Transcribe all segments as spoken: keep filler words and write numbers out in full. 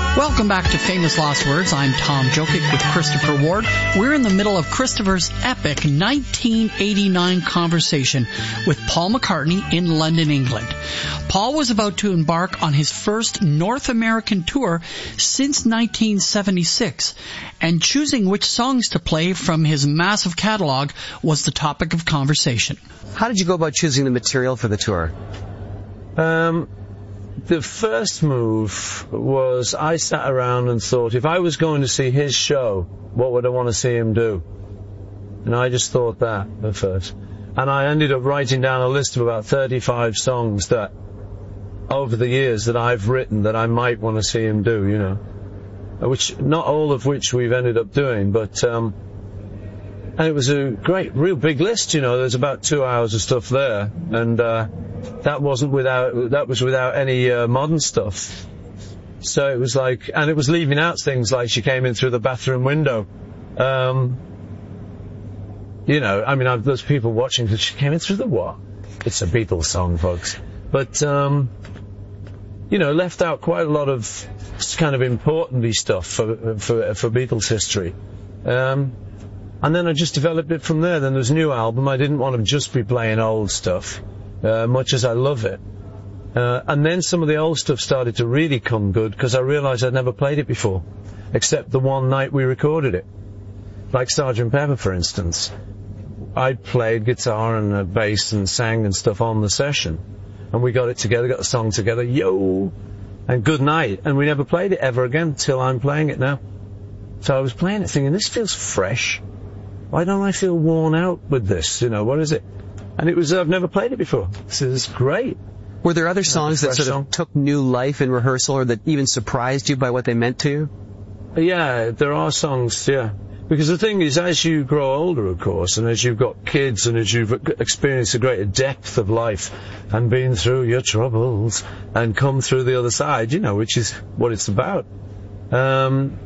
Welcome back to Famous Lost Words. I'm Tom Jokic with Christopher Ward. We're in the middle of Christopher's epic nineteen eighty-nine conversation with Paul McCartney in London, England. Paul was about to embark on his first North American tour since nineteen seventy-six, and choosing which songs to play from his massive catalog was the topic of conversation. How did you go about choosing the material for the tour? Um... The first move was I sat around and thought, if I was going to see his show, what would I want to see him do? And I just thought that at first. And I ended up writing down a list of about thirty-five songs that, over the years, that I've written that I might want to see him do, you know. Which, not all of which we've ended up doing, but, um, and it was a great, real big list, you know. There's about two hours of stuff there. And, uh, That wasn't without, that was without any uh, modern stuff. So it was like, and it was leaving out things like She Came In Through the Bathroom Window. Um, you know, I mean, I've, there's people watching, She Came In Through the what? It's a Beatles song, folks. But, um, you know, left out quite a lot of kind of important-y stuff for, for, for Beatles history. Um, and then I just developed it from there. Then there's a new album. I didn't want to just be playing old stuff. Uh, much as I love it. Uh, and then some of the old stuff started to really come good because I realized I'd never played it before, except the one night we recorded it. Like Sergeant Pepper, for instance. I played guitar and uh, bass and sang and stuff on the session. And we got it together, got the song together, yo! And good night. And we never played it ever again till I'm playing it now. So I was playing it thinking, this feels fresh. Why don't I feel worn out with this? You know, what is it? And it was, uh, I've never played it before. This is great. Were there other songs that sort of song. took new life in rehearsal or that even surprised you by what they meant to you? Yeah, there are songs, yeah. Because the thing is, as you grow older, of course, and as you've got kids and as you've experienced a greater depth of life and been through your troubles and come through the other side, you know, which is what it's about. Um,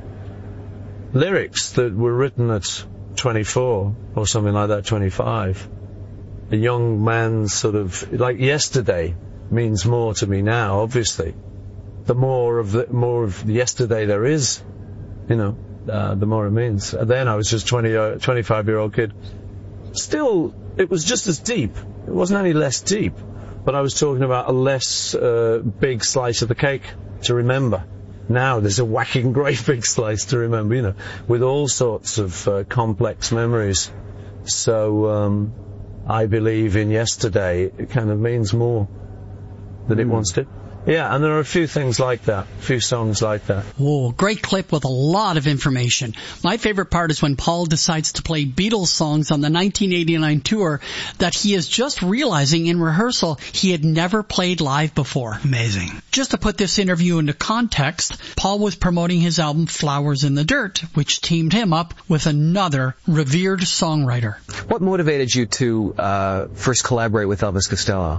lyrics that were written at twenty-four or something like that, twenty-five. A young man's sort of, like yesterday means more to me now, obviously. The more of the, more of yesterday there is, you know, uh, the more it means. And then I was just twenty, uh, twenty-five year old kid. Still, it was just as deep. It wasn't any less deep. But I was talking about a less, uh, big slice of the cake to remember. Now there's a whacking great big slice to remember, you know, with all sorts of, uh, complex memories. So, um, I believe in yesterday, it kind of means more than it once did. Yeah, and there are a few things like that, a few songs like that. Whoa, great clip with a lot of information. My favorite part is when Paul decides to play Beatles songs on the nineteen eighty-nine tour that he is just realizing in rehearsal he had never played live before. Amazing. Just to put this interview into context, Paul was promoting his album Flowers in the Dirt, which teamed him up with another revered songwriter. What motivated you to uh, first collaborate with Elvis Costello?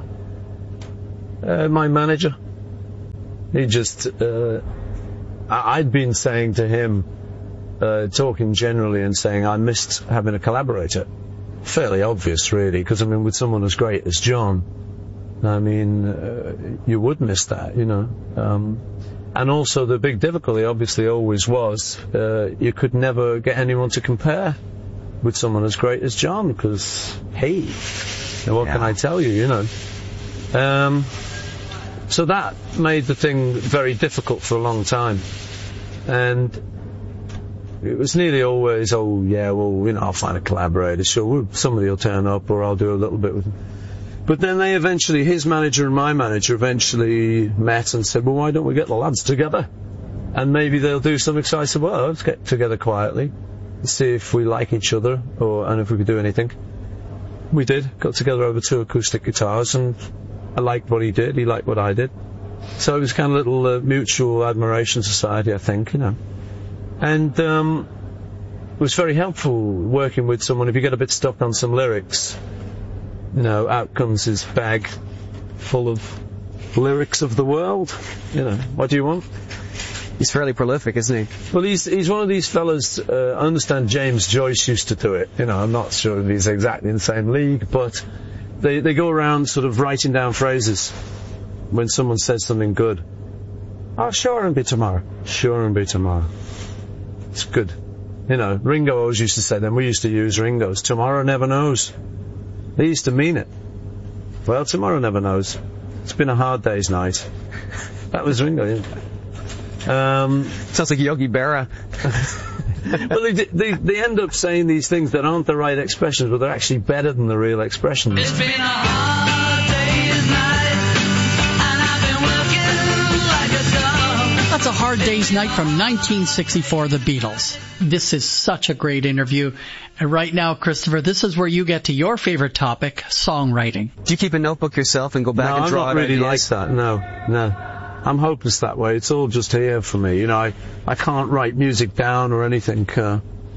Uh, my manager. He just, uh, I'd been saying to him, uh, talking generally and saying I missed having a collaborator. Fairly obvious, really, because I mean, with someone as great as John, I mean, uh, you would miss that, you know. Um, and also the big difficulty obviously always was, uh, you could never get anyone to compare with someone as great as John, because, hey, what yeah. can I tell you, you know. Um, So that made the thing very difficult for a long time. And it was nearly always, oh, yeah, well, you know, I'll find a collaborator. Sure, somebody will turn up or I'll do a little bit with them. But then they eventually, his manager and my manager eventually met and said, well, why don't we get the lads together? And maybe they'll do something. So I said, well, let's get together quietly and see if we like each other or and if we could do anything. We did. Got together over two acoustic guitars and I liked what he did, he liked what I did. So it was kind of a little uh, mutual admiration society, I think, you know. And um, it was very helpful working with someone. If you get a bit stuck on some lyrics, you know, out comes his bag full of lyrics of the world. You know, what do you want? He's fairly prolific, isn't he? Well, he's he's one of these fellas, uh, I understand James Joyce used to do it. You know, I'm not sure if he's exactly in the same league, but They they go around sort of writing down phrases when someone says something good. Oh, sure, it'll be tomorrow. Sure, it'll be tomorrow. It's good. You know, Ringo always used to say them. We used to use Ringo's. Tomorrow never knows. They used to mean it. Well, tomorrow never knows. It's been a hard day's night. That was Ringo, yeah. Um, Sounds like Yogi Berra. Well, they, they, they end up saying these things that aren't the right expressions, but they're actually better than the real expressions. It's been a hard day's night, and I've been working like a dog. That's A Hard Day's Night from nineteen sixty-four, The Beatles. This is such a great interview. And right now, Christopher, this is where you get to your favorite topic, songwriting. Do you keep a notebook yourself and go back no, and draw I'm not really ideas? like that. No, no. I'm hopeless that way. It's all just here for me. You know, I, I can't write music down or anything. Uh,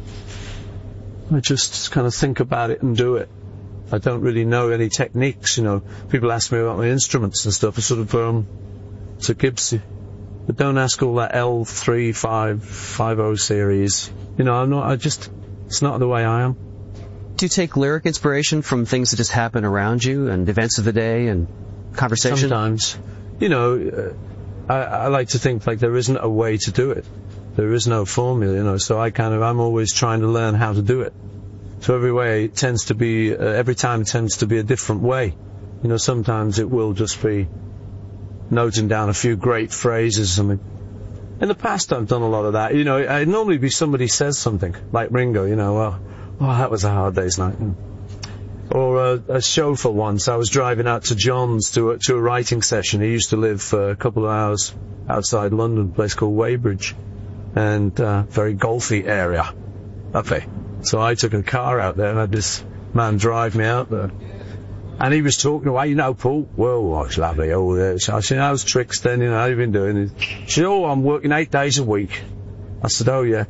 I just kind of think about it and do it. I don't really know any techniques, you know. People ask me about my instruments and stuff. I sort of, um, it's a Gibson. But don't ask all that L three five five oh series. You know, I'm not, I just, it's not the way I am. Do you take lyric inspiration from things that just happen around you and events of the day and conversation? Sometimes. You know, uh, I, I like to think like there isn't a way to do it. There is no formula, you know, so I kind of, I'm always trying to learn how to do it. So every way tends to be, uh, every time tends to be a different way. You know, sometimes it will just be noting down a few great phrases or something. In the past I've done a lot of that. You know, it'd normally be somebody says something, like Ringo, you know, well, oh, that was a hard day's night. Or a, a chauffeur once, I was driving out to John's to a, to a writing session. He used to live uh, a couple of hours outside London, a place called Weybridge, and uh, very golfy area. Okay. So I took a car out there and had this man drive me out there. And he was talking away, you know, Paul, well, it's lovely, oh, this. I said, how's tricks then, you know, how have you been doing? He said, oh, I'm working eight days a week. I said, oh, yeah.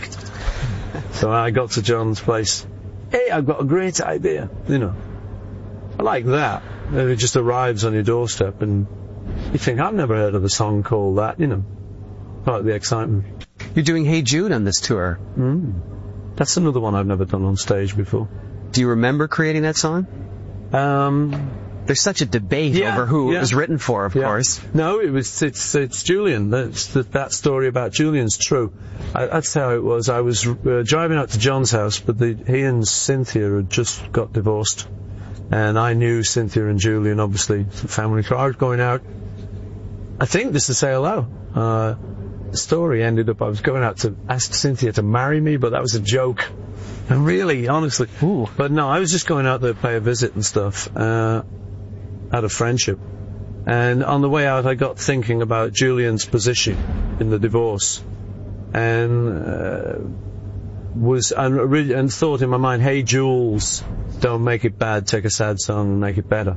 So I got to John's place. Hey, I've got a great idea, you know. I like that. It just arrives on your doorstep and you think, I've never heard of a song called that, you know. Part of the excitement. You're doing Hey Jude on this tour. Mm. That's another one I've never done on stage before. Do you remember creating that song? Um, There's such a debate yeah, over who yeah. it was written for, of yeah. course. No, it was, it's, it's Julian. That's, that, that story about Julian's true. I, that's how it was. I was uh, driving out to John's house, but the, he and Cynthia had just got divorced. And I knew Cynthia and Julian, obviously, the family car. I was going out, I think, just to say hello. Uh, the story ended up, I was going out to ask Cynthia to marry me, but that was a joke. And really, honestly. Ooh. But no, I was just going out there to pay a visit and stuff, uh, out of friendship. And on the way out, I got thinking about Julian's position in the divorce. And, uh, was, and, really, and thought in my mind, hey Jules, don't make it bad, take a sad song and make it better.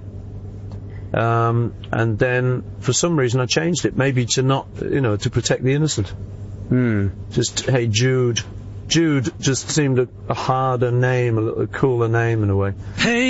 Um, and then, for some reason, I changed it. Maybe to not, you know, to protect the innocent. Hmm. Just, hey Jude. Jude just seemed a, a harder name, a little cooler name in a way. Hey